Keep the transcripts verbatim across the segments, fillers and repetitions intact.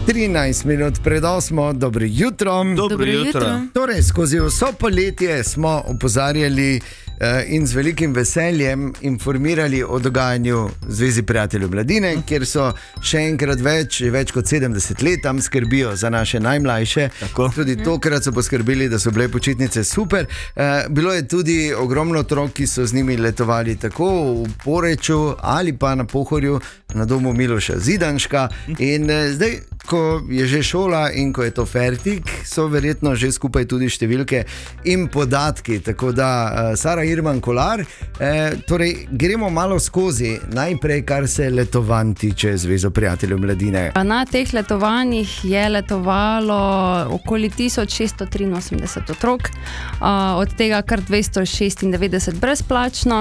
trinajst minut pred osmo, dobro jutro. Dobro jutro. Torej, skozi vso poletje smo opozarjali uh, in z velikim veseljem informirali o dogajanju Zvezi prijateljev mladine, kjer so še enkrat več, več kot sedemdeset let tam skrbijo za naše najmlajše. Tako. Tudi tokrat so poskrbeli, da so bile počitnice super. Uh, bilo je tudi ogromno otrok, ki so z njimi letovali tako v Poreču ali pa na Pohorju, na domu Miloša Zidanška. In uh, zdaj, ko je že šola in ko je to fertik, so verjetno že skupaj tudi številke in podatki. Tako da, uh, Sara Irman Kolar, eh, torej gremo malo skozi. Najprej, kar se letovanj tiče Zvezo prijateljev mladine. Na teh letovanjih je letovalo okoli tisoč šeststo triinosemdeset otrok, uh, od tega kar dvesto šestindevetdeset brezplačno.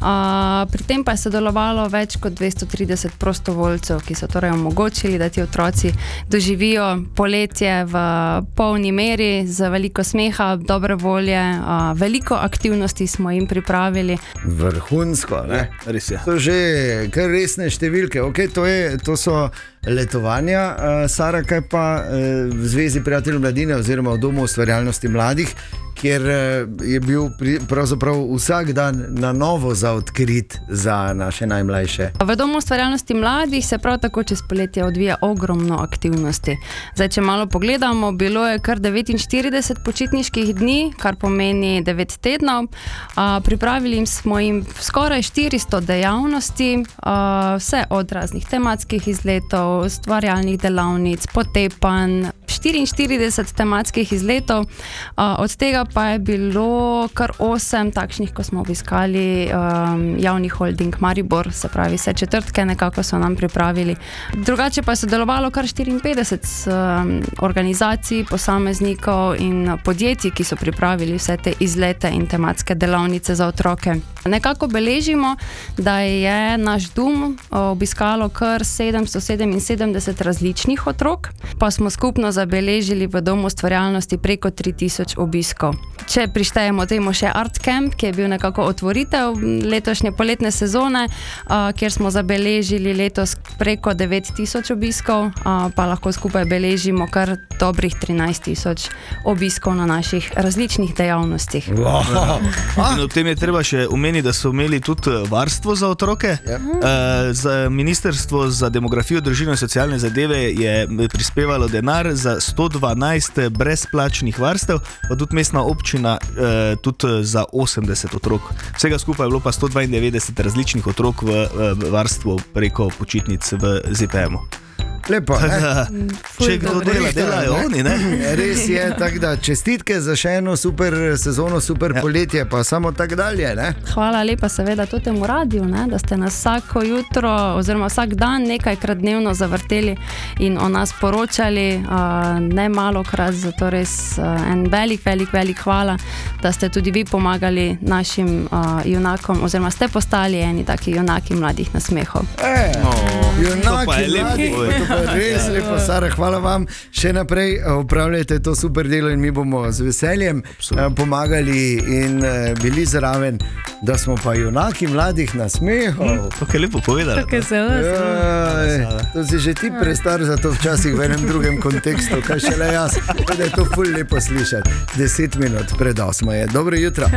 Uh, pri tem pa je sodelovalo več kot dvesto trideset prostovoljcev, ki so torej omogočili, da ti otroci doživijo poletje v polni meri, z veliko smeha, dobre volje, uh, veliko aktivnosti smo jim pripravili. Vrhunsko, ne? Ja, res je. To že kar resne številke. Okay, to, je, to so letovanja. Uh, Sara, kaj pa uh, v Zvezi prijateljev mladine oziroma v Domu ustvarjalnosti mladih, kjer je bil pravzaprav vsak dan na novo zaodkrit za naše najmlajše. V Domu ustvarjalnosti mladih se prav tako čez poletje odvija ogromno aktivnosti. Zdaj, če malo pogledamo, bilo je kar devetinštirideset počitniških dni, kar pomeni devet tednov. A, pripravili smo jim skoraj štiristo dejavnosti, a, vse od raznih tematskih izletov, ustvarjalnih delavnic, potepanj, štiriinštirideset tematskih izletov, a, od tega pa je bilo kar osem takšnih, ko smo obiskali um, javni holding Maribor, se pravi vse četrtke nekako so nam pripravili. Drugače pa je sodelovalo kar štiriinpetdeset um, organizacij, posameznikov in podjetij, ki so pripravili vse te izlete in tematske delavnice za otroke. Nekako beležimo, da je naš dom obiskalo kar sedemsto sedeminsedemdeset različnih otrok, pa smo skupno zabeležili v Domu ustvarjalnosti preko tri tisoč obiskov. Če prištejemo temu še Art Camp, ki je bil nekako otvoritev letošnje poletne sezone, a, kjer smo zabeležili letos preko devet tisoč obiskov, a, pa lahko skupaj beležimo kar dobrih trinajst tisoč obiskov na naših različnih dejavnostih. Wow. In ob tem je treba še omeniti, da so imeli tudi varstvo za otroke. Yep. E, za Ministrstvo za demografijo, družino in socialne zadeve je prispevalo denar za sto dvanajst brezplačnih varstev, pa tudi mestna občina eh, tudi za osemdeset otrok. Vsega skupaj je bilo pa sto dvaindevetdeset različnih otrok v, v varstvu preko počitnic v Z P M-u. Lepo, ne? Če kdo dela, delajo oni, ne? Res je, tako da čestitke za še eno super sezono, super Ja. poletje, pa samo tako dalje, ne? Hvala lepa seveda totemu radiju, ne, da ste nas vsako jutro oziroma vsak dan nekajkrat dnevno zavrteli in o nas poročali, uh, ne malokrat, zato res uh, en velik, velik, velik hvala, da ste tudi vi pomagali našim uh, junakom oziroma ste postali eni taki junaki mladih nasmehov. E, Oh, to junaki pa je lepo mladi, povedano. to pa je res lepo, Sara, hvala vam. Še naprej upravljajte to super delo in mi bomo z veseljem Absolutno. pomagali in bili zraven, da smo pa junaki mladih nasmehov. To je lepo povedano. Jaj, to si že ti prestar za to včasih v enem drugem kontekstu, kaj šele jaz. Tako da je to ful lepo slišati. Deset minut pred osmo je. Dobro jutro.